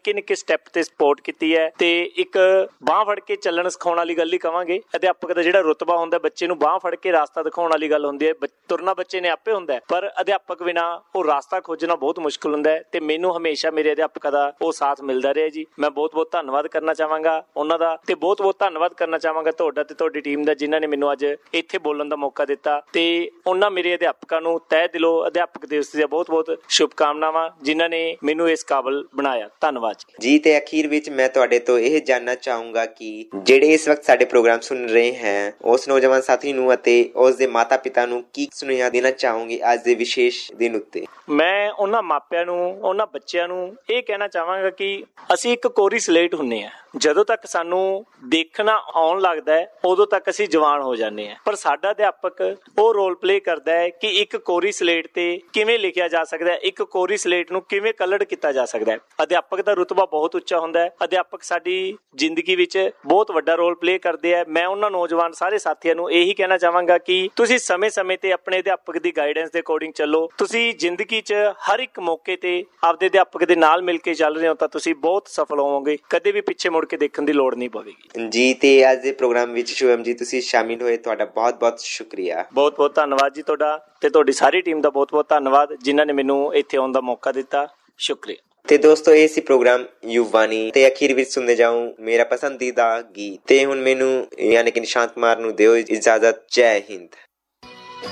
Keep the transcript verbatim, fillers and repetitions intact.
ਨਿੱके ਨਿੱਕੇ ਸਟੈਪ ਤੇ ਸਪੋਰਟ ਕੀਤੀ ਹੈ। ਤੇ ਇੱਕ ਬਾਂਹ ਫੜ ਕੇ ਚੱਲਣ ਸਿਖਾਉਣ ਵਾਲੀ ਗੱਲ ਹੀ ਕਵਾਂਗੇ। ਅਧਿਆਪਕ ਦਾ ਜਿਹੜਾ ਰੁਤਬਾ ਹੁੰਦਾ, ਬੱਚੇ ਨੂੰ ਬਾਂਹ ਫੜ ਕੇ ਰਾਸਤਾ ਦਿਖਾਉਣ ਵਾਲੀ ਗੱਲ ਹੁੰਦੀ ਹੈ। ਤੁਰਨਾ ਬੱਚੇ ਨੇ ਆਪੇ ਹੁੰਦਾ, ਪਰ ਅਧਿਆਪਕ ਬਿਨਾਂ ਉਹ ਰਾਸਤਾ ਖੋਜਣਾ ਬਹੁਤ ਮੁਸ਼ਕਿਲ ਹੁੰਦਾ ਹੈ। ਤੇ ਮੈਨੂੰ ਹਮੇਸ਼ਾ ਮੇਰੇ ਅਧਿਆਪਕਾਂ ਦਾ ਉਹ ਸਾਥ ਮਿਲਦਾ ਰਿਹਾ ਜੀ। ਮੈਂ ਬਹੁਤ ਬਹੁਤ ਧੰਨਵਾਦ ਕਰਨਾ ਚਾਹਾਂਗਾ ਉਹਨਾਂ ਦਾ, ਤੇ ਬਹੁਤ ਬਹੁਤ ਧੰਨਵਾਦ ਕਰਨਾ ਚਾਹਾਂਗਾ ਤੁਹਾਡਾ ਤੇ ਤੁਹਾਡੀ ਟੀਮ ਦਾ, ਜਿਨ੍ਹਾਂ ਨੇ ਮੈਨੂੰ ਅੱਜ ਇੱਥੇ ਬੋਲਣ ਦਾ ਮੌਕਾ ਦਿੱਤਾ। ਤੇ ਉਹਨਾਂ ਮੇਰੇ ਅਧਿਆਪਕਾਂ ਨੂੰ ਤਹਿ ਦਿਲੋਂ ਅਧਿਆਪਕ ਦਿਵਸ ਦੀਆਂ ਬਹੁਤ ਬਹੁਤ ਸ਼ੁਭਕਾਮਨਾਵਾਂ, ਜਿਨ੍ਹਾਂ ਨੇ ਮੈਨੂੰ ਇਸ ਕਾਬਲ ਬਣਾਇਆ। ਧੰਨਵਾਦ ਜੀ। ਤੇ ਅਖੀਰ ਵਿੱਚ ਮੈਂ ਤੁਹਾਡੇ ਤੋਂ ਇਹ ਜਾਣਨਾ ਚਾਹੂੰਗਾ ਕਿ ਜਿਹੜੇ ਇਸ ਵਕਤ ਸਾਡੇ ਪ੍ਰੋਗਰਾਮ ਸੁਣ ਰਹੇ ਹੈ, ਉਸ ਨੌਜਵਾਨ ਸਾਥੀ ਨੂੰ ਅਤੇ ਉਸ ਦੇ ਮਾਤਾ ਪਿਤਾ ਨੂੰ ਕੀ ਸੁਨੇਹਾ ਦੇਣਾ ਚਾਹੋਗੇ ਅੱਜ ਦੇ ਵਿਸ਼ੇਸ਼ ਦਿਨ ਉੱਤੇ? ਮੈਂ ਉਹਨਾਂ ਮਾਪਿਆਂ ਨੂੰ, ਉਹਨਾਂ ਬੱਚਿਆਂ ਨੂੰ ਇਹ ਕਹਿਣਾ ਚਾਹਾਂਗਾ ਕਿ ਅਸੀਂ ਇੱਕ ਕੋਰੀ ਸਲੇਟ ਹੁੰਦੇ ਹਾਂ। ਜਦੋਂ ਤੱਕ ਸਾਨੂੰ ਦੇਖਣਾ ਆਉਣ ਲੱਗਦਾ ਹੈ, ਉਦੋਂ ਤੱਕ ਅਸੀਂ ਜਵਾਨ ਹੋ ਜਾਂਦੇ ਹਾਂ। ਪਰ ਸਾਡਾ ਅਧਿਆਪਕ ਉਹ ਰੋਲ ਪਲੇ ਕਰਦਾ ਹੈ ਕਿ ਇੱਕ ਕੋਰੀ ਸਲੇਟ ਤੇ ਕਿਵੇਂ ਲਿਖਿਆ ਜਾ ਸਕਦਾ ਹੈ, ਇੱਕ ਕੋਰੀ ਸਲੇਟ ਨੂੰ ਕਿਵੇਂ ਕਲਰਡ ਕੀਤਾ ਜਾ ਸਕਦਾ ਹੈ। ਅਧਿਆਪਕ ਦਾ ਰੁਤਬਾ ਬਹੁਤ ਉੱਚਾ ਹੁੰਦਾ ਹੈ। ਅਧਿਆਪਕ ਸਾਡੀ ਜ਼ਿੰਦਗੀ ਵਿੱਚ ਬਹੁਤ ਵੱਡਾ ਰੋਲ ਪਲੇ ਕਰਦੇ ਆ। ਮੈਂ ਉਹਨਾਂ ਨੌਜਵਾਨ ਸਾਰੇ ਸਾਥੀਆਂ ਨੂੰ ਇਹੀ ਕਹਿਣਾ ਚਾਹਾਂਗਾ ਕਿ ਤੁਸੀਂ ਸਮੇਂ-ਸਮੇਂ ਤੇ ਆਪਣੇ ਅਧਿਆਪਕ ਦੀ ਗਾਈਡੈਂਸ ਦੇ ਅਕੋਰਡਿੰਗ ਚੱਲੋ। ਤੁਸੀਂ ਜ਼ਿੰਦਗੀ 'ਚ ਹਰ ਇੱਕ ਮੌਕੇ ਤੇ ਆਪਦੇ ਅਧਿਆਪਕ ਦੇ ਨਾਲ ਮਿਲ ਕੇ ਚੱਲ ਰਹੇ ਹੋ ਤਾਂ ਤੁਸੀਂ ਬਹੁਤ ਸਫਲ ਹੋਵੋਗੇ। ਕਦੇ ਵੀ ਪਿੱਛੇ ਮੁੜ ਕੇ ਦੇਖਣ ਦੀ ਲੋੜ ਨਹੀਂ ਪਵੇਗੀ ਜੀ। ਤੇ ਅੱਜ ਦੇ ਪ੍ਰੋਗਰਾਮ ਵਿੱਚ ਸ਼ੁਭਮ ਜੀ ਤੁਸੀਂ ਸ਼ਾਮਿਲ ਹੋਏ, ਤੁਹਾਡਾ ਬਹੁਤ ਬਹੁਤ ਸ਼ੁਕਰੀਆ। ਬਹੁਤ ਬਹੁਤ ਧੰਨਵਾਦ ਜੀ ਤੁਹਾਡਾ, ਤੇ ਤੁਹਾਡੀ ਸਾਰੀ ਟੀਮ ਦਾ ਬਹੁਤ ਬਹੁਤ ਧੰਨਵਾਦ ਜਿਨ੍ਹਾਂ ਨੇ ਮੈਨੂੰ ਇੱਥੇ ਆਉਣ ਦਾ ਮੌਕਾ ਦਿੱਤਾ। ਸ਼ੁਕਰੀਆ। ਤੇ ਦੋਸਤੋ, ਇਹ ਸੀ ਪ੍ਰੋਗਰਾਮ ਯੁਵਾਨੀ, ਤੇ ਅਖੀਰ ਵਿੱਚ ਸੁਣਦੇ ਜਾਊਂ ਮੇਰਾ ਪਸੰਦੀਦਾ ਗੀਤ। ਤੇ ਹੁਣ ਮੈਨੂੰ ਯਾਨੀ ਕਿ ਨਿਸ਼ਾਂਤ ਕੁਮਾਰ ਨੂੰ ਦਿਓ ਇਜਾਜ਼ਤ। ਜੈ ਹਿੰਦ।